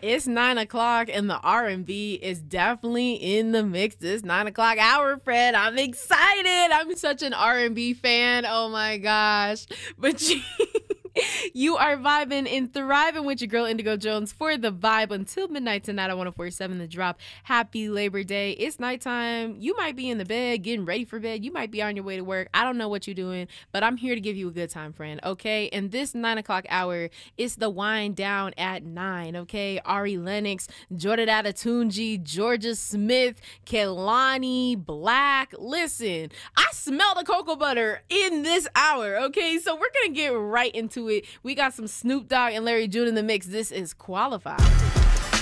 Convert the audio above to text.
It's 9 o'clock and the R&B is definitely in the mix this 9 o'clock hour, Fred. I'm excited. I'm such an R&B fan. Oh my gosh. But you are vibing and thriving with your girl Indigo Jones for the vibe until midnight tonight on 104.7 The Drop. Happy Labor Day. It's nighttime. You might be in the bed getting ready for bed. You might be on your way to work. I don't know what you're doing, but I'm here to give you a good time, friend. Okay. And this 9 o'clock hour is the wind down at 9. Okay. Ari Lennox, Jordan Adetunji, Georgia Smith, Kehlani Black. Listen, I smell the cocoa butter in this hour. Okay. So we're going to get right into it. We got some Snoop Dogg and Larry June in the mix. This is Qualified.